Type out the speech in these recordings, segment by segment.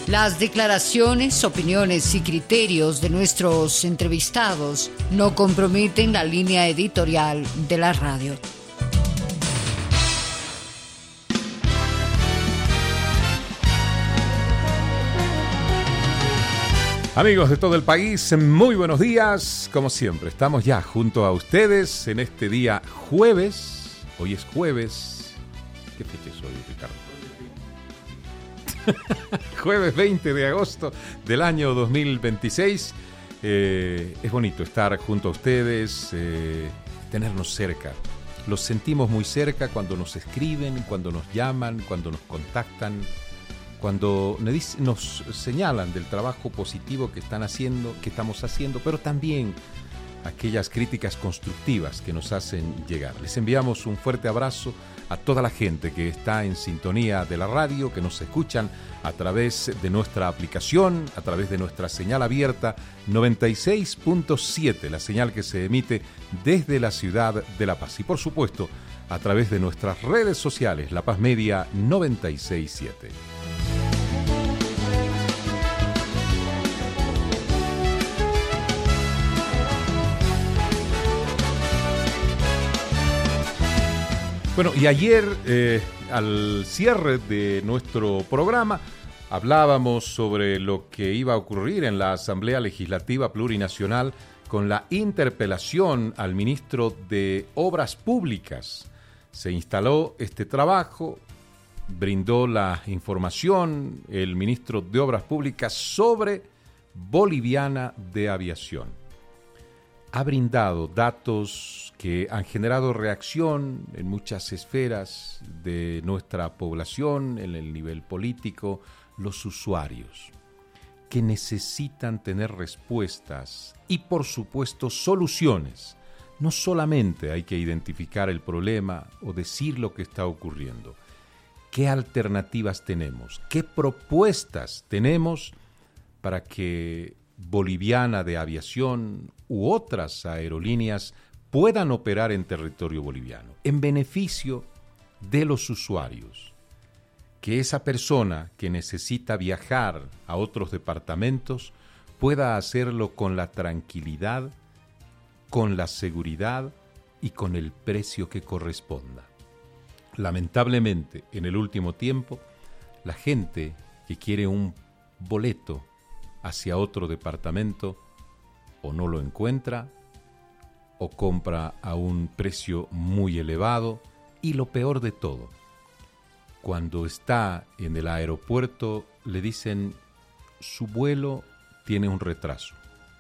Las declaraciones, opiniones y criterios de nuestros entrevistados no comprometen la línea editorial de la radio. Amigos de todo el país, muy buenos días. Como siempre, estamos ya junto a ustedes en este día jueves. Hoy es jueves. ¿Qué fecha es hoy, Ricardo? Jueves 20 de agosto del año 2026. Es bonito estar junto a ustedes, tenernos cerca. Los sentimos muy cerca cuando nos escriben, cuando nos llaman, cuando nos contactan, cuando nos señalan del trabajo positivo que estamos haciendo, pero también aquellas críticas constructivas que nos hacen llegar. Les enviamos un fuerte abrazo a toda la gente que está en sintonía de la radio, que nos escuchan a través de nuestra aplicación, a través de nuestra señal abierta 96.7, la señal que se emite desde la ciudad de La Paz. Y por supuesto, a través de nuestras redes sociales, La Paz Media 96.7. Bueno, y ayer, al cierre de nuestro programa, hablábamos sobre lo que iba a ocurrir en la Asamblea Legislativa Plurinacional con la interpelación al ministro de Obras Públicas. Se instaló este trabajo, brindó la información el ministro de Obras Públicas sobre Boliviana de Aviación. Ha brindado datos que han generado reacción en muchas esferas de nuestra población, en el nivel político, los usuarios, que necesitan tener respuestas y, por supuesto, soluciones. No solamente hay que identificar el problema o decir lo que está ocurriendo. ¿Qué alternativas tenemos? ¿Qué propuestas tenemos para que Boliviana de Aviación u otras aerolíneas puedan operar en territorio boliviano, en beneficio de los usuarios? Que esa persona que necesita viajar a otros departamentos pueda hacerlo con la tranquilidad, con la seguridad y con el precio que corresponda. Lamentablemente, en el último tiempo, la gente que quiere un boleto hacia otro departamento o no lo encuentra o compra a un precio muy elevado, y lo peor de todo, cuando está en el aeropuerto le dicen su vuelo tiene un retraso.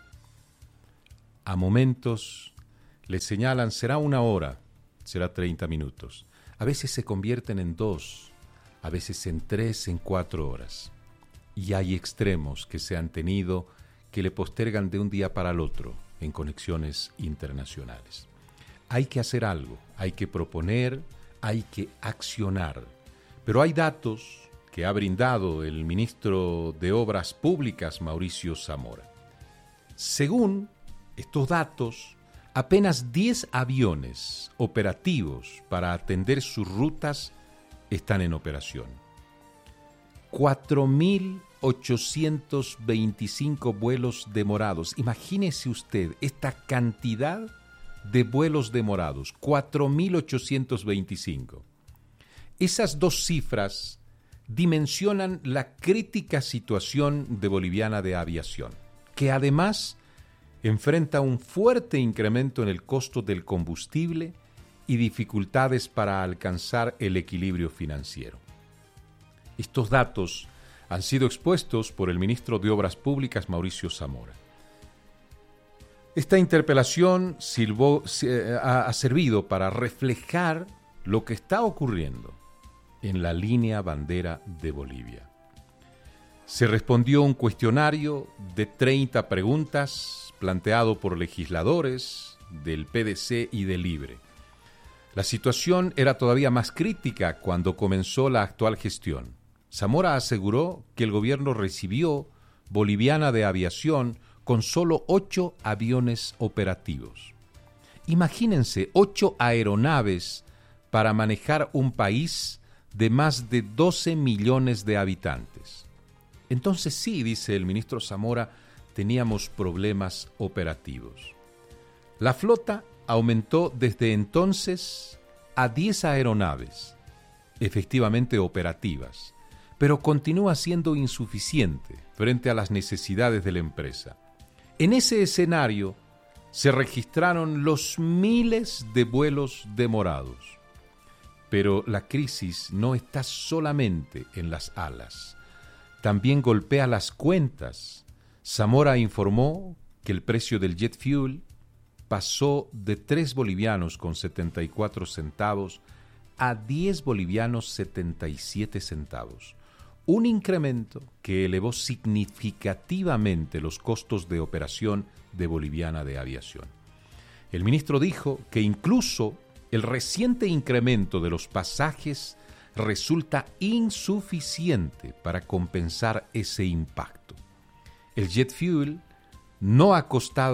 A momentos le señalan será 1 hora, será 30 minutos. A veces se convierten en 2, a veces en 3, en 4 horas. Y hay extremos que se han tenido que le postergan de un día para el otro en conexiones internacionales. Hay que hacer algo, hay que proponer, hay que accionar. Pero hay datos que ha brindado el ministro de Obras Públicas, Mauricio Zamora. Según estos datos, apenas 10 aviones operativos para atender sus rutas están en operación. 4.825 vuelos demorados. Imagínese usted esta cantidad de vuelos demorados, 4.825. Esas dos cifras dimensionan la crítica situación de Boliviana de Aviación, que además enfrenta un fuerte incremento en el costo del combustible y dificultades para alcanzar el equilibrio financiero. Estos datos han sido expuestos por el ministro de Obras Públicas, Mauricio Zamora. Esta interpelación ha servido para reflejar lo que está ocurriendo en la línea bandera de Bolivia. Se respondió un cuestionario de 30 preguntas planteado por legisladores del PDC y del LIBRE. La situación era todavía más crítica cuando comenzó la actual gestión. Zamora aseguró que el gobierno recibió Boliviana de Aviación con solo 8 aviones operativos. Imagínense 8 aeronaves para manejar un país de más de 12 millones de habitantes. Entonces sí, dice el ministro Zamora, teníamos problemas operativos. La flota aumentó desde entonces a 10 aeronaves, efectivamente operativas, pero continúa siendo insuficiente frente a las necesidades de la empresa. En ese escenario se registraron los miles de vuelos demorados. Pero la crisis no está solamente en las alas, también golpea las cuentas. Zamora informó que el precio del jet fuel pasó de 3 bolivianos con 74 centavos a 10 bolivianos 77 centavos. Un incremento que elevó significativamente los costos de operación de Boliviana de Aviación. El ministro dijo que incluso el reciente incremento de los pasajes resulta insuficiente para compensar ese impacto. El jet fuel nos ha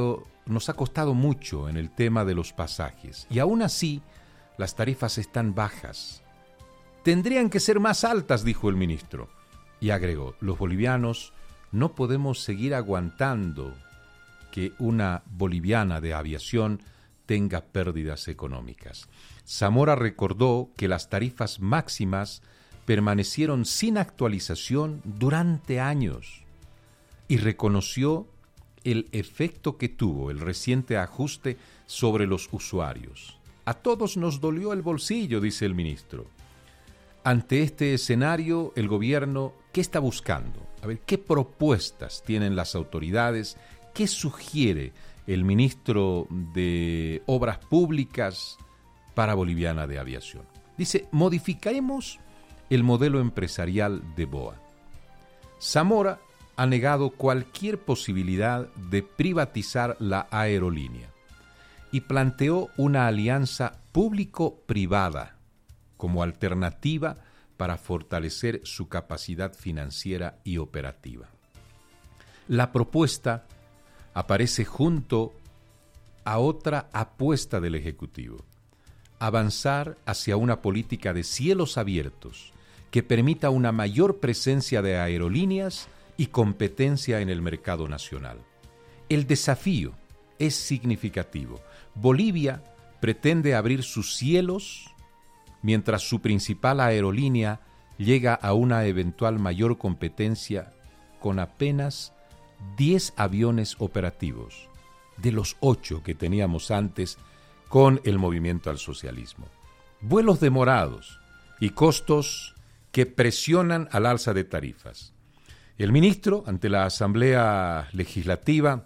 costado mucho en el tema de los pasajes y aún así las tarifas están bajas. Tendrían que ser más altas, dijo el ministro. Y agregó, los bolivianos no podemos seguir aguantando que una boliviana de aviación tenga pérdidas económicas. Zamora recordó que las tarifas máximas permanecieron sin actualización durante años y reconoció el efecto que tuvo el reciente ajuste sobre los usuarios. A todos nos dolió el bolsillo, dice el ministro. Ante este escenario, el gobierno, ¿qué está buscando? A ver, ¿qué propuestas tienen las autoridades? ¿Qué sugiere el ministro de Obras Públicas para Boliviana de Aviación? Dice, modificaremos el modelo empresarial de BOA. Zamora ha negado cualquier posibilidad de privatizar la aerolínea y planteó una alianza público-privada como alternativa para fortalecer su capacidad financiera y operativa. La propuesta aparece junto a otra apuesta del Ejecutivo: avanzar hacia una política de cielos abiertos que permita una mayor presencia de aerolíneas y competencia en el mercado nacional. El desafío es significativo. Bolivia pretende abrir sus cielos mientras su principal aerolínea llega a una eventual mayor competencia con apenas 10 aviones operativos, de los 8 que teníamos antes con el movimiento al socialismo. Vuelos demorados y costos que presionan al alza de tarifas. El ministro, ante la Asamblea Legislativa,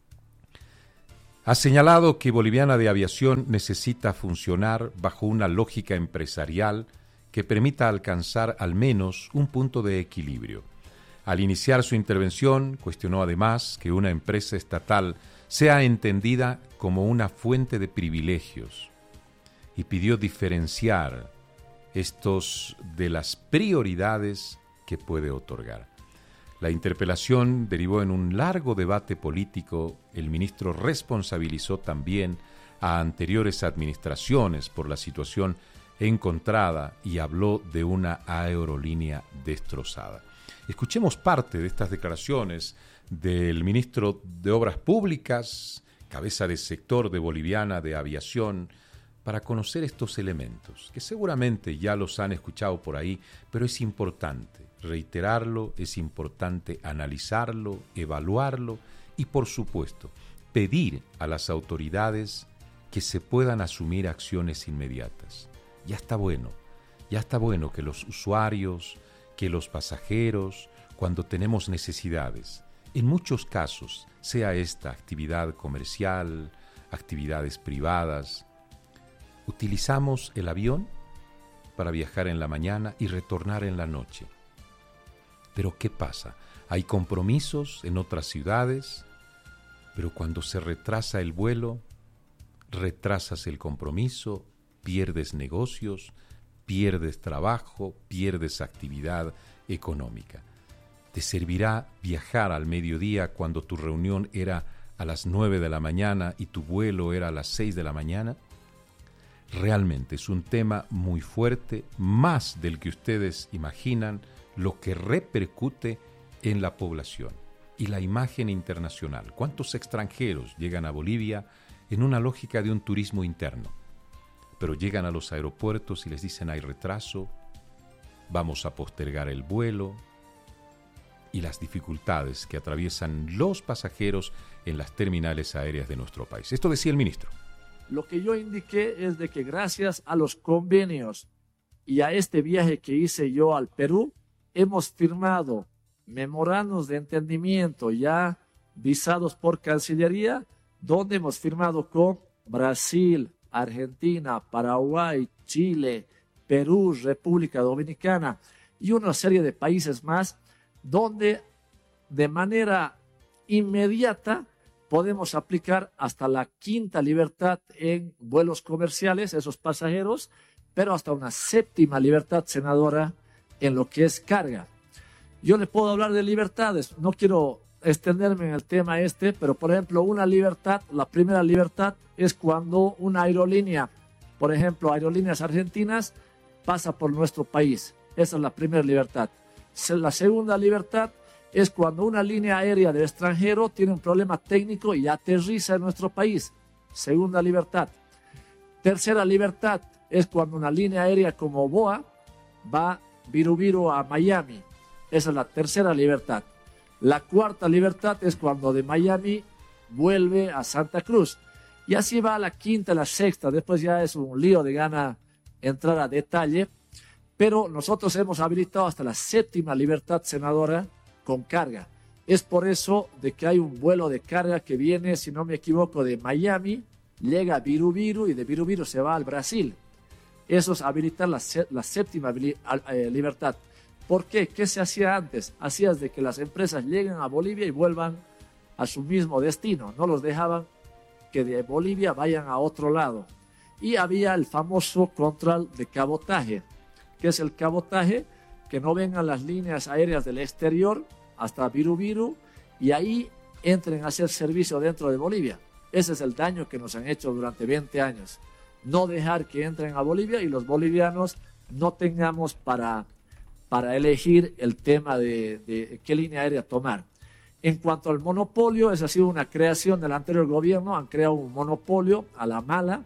ha señalado que Boliviana de Aviación necesita funcionar bajo una lógica empresarial que permita alcanzar al menos un punto de equilibrio. Al iniciar su intervención, cuestionó además que una empresa estatal sea entendida como una fuente de privilegios y pidió diferenciar estos de las prioridades que puede otorgar. La interpelación derivó en un largo debate político. El ministro responsabilizó también a anteriores administraciones por la situación encontrada y habló de una aerolínea destrozada. Escuchemos parte de estas declaraciones del ministro de Obras Públicas, cabeza de sector de Boliviana de Aviación, para conocer estos elementos, que seguramente ya los han escuchado por ahí, pero es importante reiterarlo, es importante analizarlo, evaluarlo y, por supuesto, pedir a las autoridades que se puedan asumir acciones inmediatas. Ya está bueno que los usuarios, que los pasajeros, cuando tenemos necesidades, en muchos casos, sea esta actividad comercial, actividades privadas, utilizamos el avión para viajar en la mañana y retornar en la noche. Pero ¿qué pasa? Hay compromisos en otras ciudades, pero cuando se retrasa el vuelo, retrasas el compromiso, pierdes negocios, pierdes trabajo, pierdes actividad económica. ¿Te servirá viajar al mediodía cuando tu reunión era a las 9 de la mañana y tu vuelo era a las 6 de la mañana? Realmente es un tema muy fuerte, más del que ustedes imaginan, lo que repercute en la población y la imagen internacional. ¿Cuántos extranjeros llegan a Bolivia en una lógica de un turismo interno? Pero llegan a los aeropuertos y les dicen hay retraso, vamos a postergar el vuelo, y las dificultades que atraviesan los pasajeros en las terminales aéreas de nuestro país. Esto decía el ministro. Lo que yo indiqué es de que gracias a los convenios y a este viaje que hice yo al Perú, hemos firmado memorandos de entendimiento ya visados por Cancillería, donde hemos firmado con Brasil, Argentina, Paraguay, Chile, Perú, República Dominicana y una serie de países más, donde de manera inmediata podemos aplicar hasta la quinta libertad en vuelos comerciales, esos pasajeros, pero hasta una séptima libertad, senadora, en lo que es carga. Yo le puedo hablar de libertades, no quiero extenderme en el tema pero por ejemplo una libertad, la primera libertad es cuando una aerolínea, por ejemplo Aerolíneas Argentinas, pasa por nuestro país. Esa es la primera libertad. La segunda libertad es cuando una línea aérea del extranjero tiene un problema técnico y aterriza en nuestro país. Segunda libertad. Tercera libertad es cuando una línea aérea como BOA va Viru a Miami. Esa es la tercera libertad. La cuarta libertad es cuando de Miami vuelve a Santa Cruz. Y así va la quinta, la sexta. Después ya es un lío de gana entrar a detalle. Pero nosotros hemos habilitado hasta la séptima libertad, senadora, con carga. Es por eso de que hay un vuelo de carga que viene, si no me equivoco, de Miami, llega a Viru y de Viru se va al Brasil. Eso es habilitar la séptima libertad. ¿Por qué? ¿Qué se hacía antes? Hacías de que las empresas lleguen a Bolivia y vuelvan a su mismo destino. No los dejaban que de Bolivia vayan a otro lado. Y había el famoso control de cabotaje. ¿Qué es el cabotaje? Que no vengan las líneas aéreas del exterior hasta Viru y ahí entren a hacer servicio dentro de Bolivia. Ese es el daño que nos han hecho durante 20 años. No dejar que entren a Bolivia y los bolivianos no tengamos para elegir el tema de qué línea aérea tomar. En cuanto al monopolio, esa ha sido una creación del anterior gobierno, han creado un monopolio a la mala,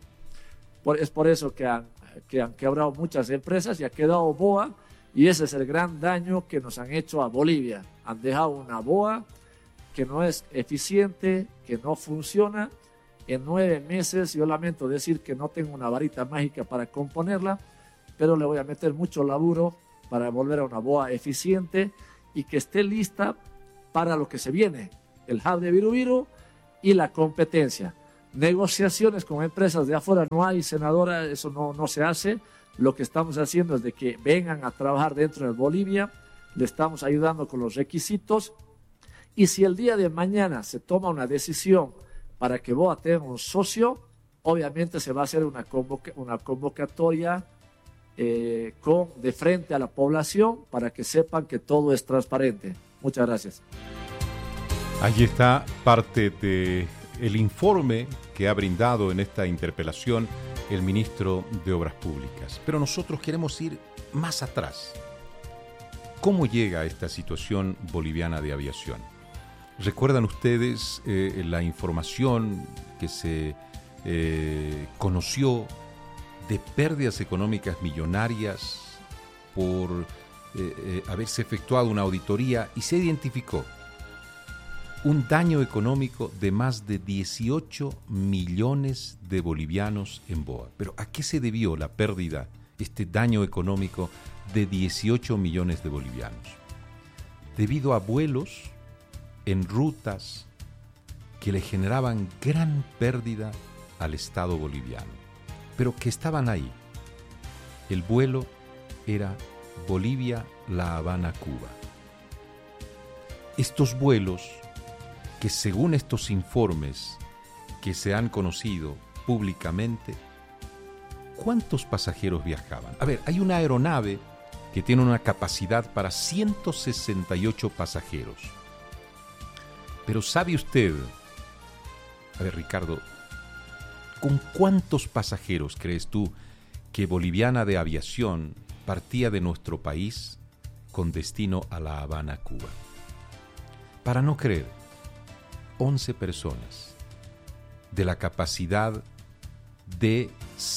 es por eso que han quebrado muchas empresas y ha quedado BOA, y ese es el gran daño que nos han hecho a Bolivia. Han dejado una BOA que no es eficiente, que no funciona. En 9 meses, yo lamento decir que no tengo una varita mágica para componerla, pero le voy a meter mucho laburo para volver a una BOA eficiente y que esté lista para lo que se viene, el hub de Viru y la competencia. Negociaciones con empresas de afuera no hay, senadora, eso no se hace. Lo que estamos haciendo es de que vengan a trabajar dentro de Bolivia, le estamos ayudando con los requisitos, y si el día de mañana se toma una decisión para que BOA tenga un socio, obviamente se va a hacer una convocatoria de frente a la población para que sepan que todo es transparente. Muchas gracias. Allí está parte del informe que ha brindado en esta interpelación el ministro de Obras Públicas. Pero nosotros queremos ir más atrás. ¿Cómo llega a esta situación boliviana de aviación? ¿Recuerdan ustedes la información que se conoció de pérdidas económicas millonarias por haberse efectuado una auditoría y se identificó un daño económico de más de 18 millones de bolivianos en BOA? ¿Pero a qué se debió la pérdida, este daño económico de 18 millones de bolivianos? Debido a vuelos en rutas que le generaban gran pérdida al Estado boliviano, pero que estaban ahí. El vuelo era Bolivia-La Habana-Cuba. Estos vuelos, que según estos informes que se han conocido públicamente, ¿cuántos pasajeros viajaban? A ver, hay una aeronave que tiene una capacidad para 168 pasajeros. Pero ¿sabe usted, a ver, Ricardo, con cuántos pasajeros crees tú que Boliviana de Aviación partía de nuestro país con destino a La Habana, Cuba? para no creer, 11 personas de la capacidad de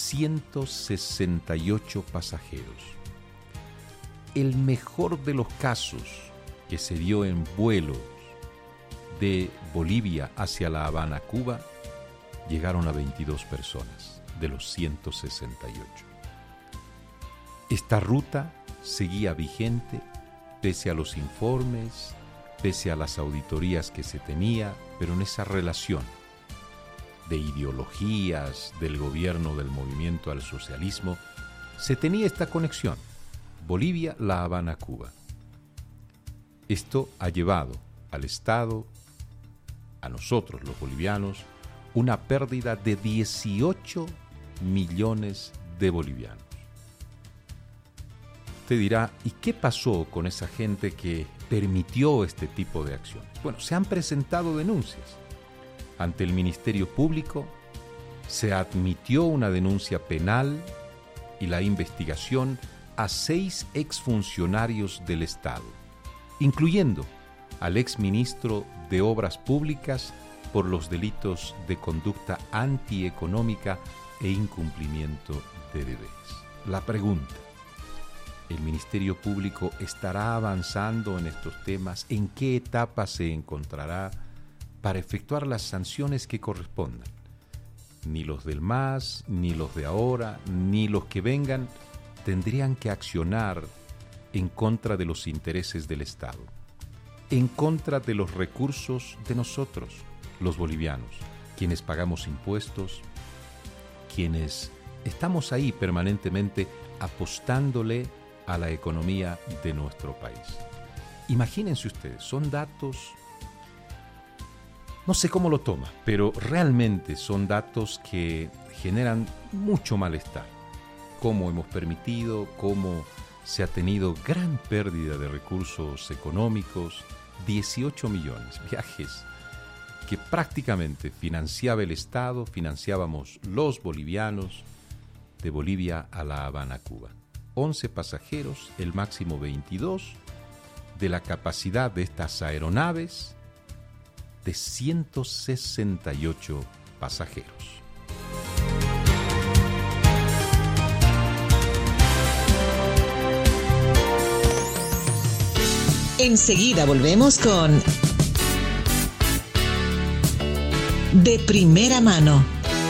168 pasajeros. El mejor de los casos que se dio en vuelos de Bolivia hacia La Habana, Cuba, llegaron a 22 personas de los 168. Esta ruta seguía vigente pese a los informes, pese a las auditorías que se tenía, pero en esa relación de ideologías del gobierno del movimiento al socialismo, se tenía esta conexión, Bolivia, La Habana, Cuba. Esto ha llevado al Estado, a nosotros los bolivianos, una pérdida de 18 millones de bolivianos. Usted dirá, ¿y qué pasó con esa gente que permitió este tipo de acciones? Bueno, se han presentado denuncias ante el Ministerio Público, se admitió una denuncia penal y la investigación a 6 exfuncionarios del Estado, incluyendo al exministro de Obras Públicas por los delitos de conducta antieconómica e incumplimiento de deberes. La pregunta: ¿el Ministerio Público estará avanzando en estos temas? ¿En qué etapa se encontrará para efectuar las sanciones que correspondan? Ni los del MAS, ni los de ahora, ni los que vengan tendrían que accionar en contra de los intereses del Estado, en contra de los recursos de nosotros, los bolivianos, quienes pagamos impuestos, quienes estamos ahí permanentemente apostándole a la economía de nuestro país. Imagínense ustedes, son datos, no sé cómo lo toma, pero realmente son datos que generan mucho malestar. Cómo hemos permitido, cómo se ha tenido gran pérdida de recursos económicos, 18 millones, viajes que prácticamente financiaba el Estado, financiábamos los bolivianos de Bolivia a La Habana, Cuba. 11 pasajeros, el máximo 22, de la capacidad de estas aeronaves de 168 pasajeros. Enseguida volvemos con De Primera Mano.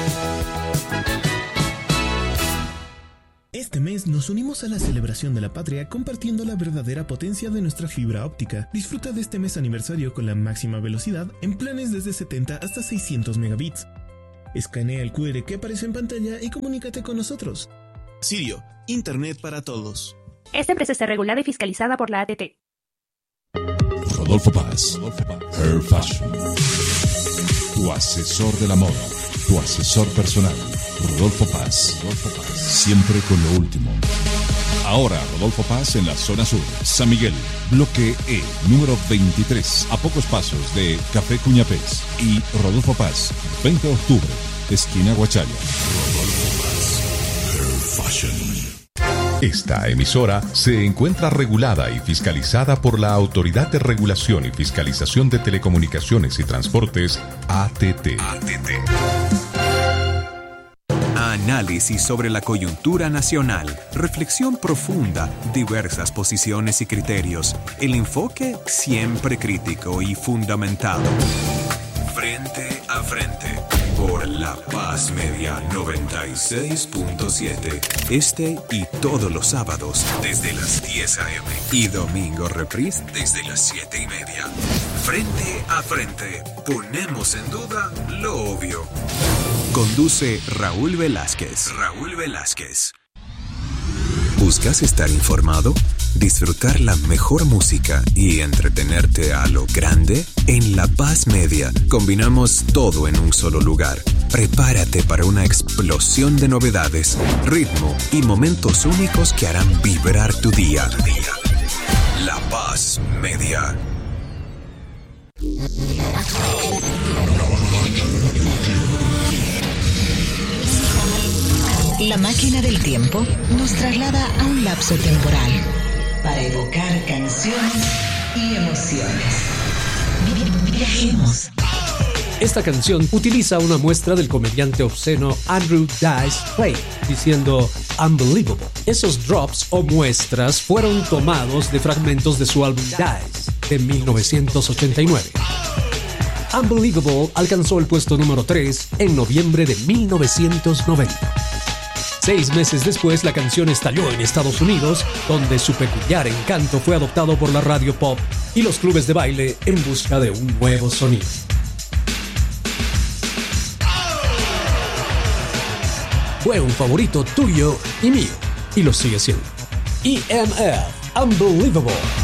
Este mes nos unimos a la celebración de la patria compartiendo la verdadera potencia de nuestra fibra óptica. Disfruta de este mes aniversario con la máxima velocidad en planes desde 70 hasta 600 megabits. Escanea el QR que aparece en pantalla y comunícate con nosotros. Sirio, Internet para todos. Esta empresa está regulada y fiscalizada por la ATT. Rodolfo Paz, Hair Fashion. Tu asesor de la moda, tu asesor personal. Rodolfo Paz, siempre con lo último. Ahora Rodolfo Paz en la zona sur, San Miguel, bloque E, número 23, a pocos pasos de Café Cuñapés. Y Rodolfo Paz, 20 de octubre, esquina Huachalla. Rodolfo Paz, Hair Fashion. Esta emisora se encuentra regulada y fiscalizada por la Autoridad de Regulación y Fiscalización de Telecomunicaciones y Transportes, ATT. Análisis sobre la coyuntura nacional, reflexión profunda, diversas posiciones y criterios, el enfoque siempre crítico y fundamentado. Frente a frente, por La Paz Media 96.7, este y todos los sábados desde las 10 a.m. y domingo reprise desde las 7:30. Frente a frente, ponemos en duda lo obvio. Conduce Raúl Velázquez. ¿Buscas estar informado? ¿Disfrutar la mejor música y entretenerte a lo grande? En La Paz Media combinamos todo en un solo lugar. Prepárate para una explosión de novedades, ritmo y momentos únicos que harán vibrar tu día. La Paz Media. La máquina del tiempo nos traslada a un lapso temporal para evocar canciones y emociones. Viajemos. Esta canción utiliza una muestra del comediante obsceno Andrew Dice Clay, diciendo Unbelievable. Esos drops o muestras fueron tomados de fragmentos de su álbum Dice, de 1989. Unbelievable alcanzó el puesto número 3 en noviembre de 1990. 6 meses después, la canción estalló en Estados Unidos, donde su peculiar encanto fue adoptado por la radio pop y los clubes de baile en busca de un nuevo sonido. Fue un favorito tuyo y mío, y lo sigue siendo. EMF, Unbelievable.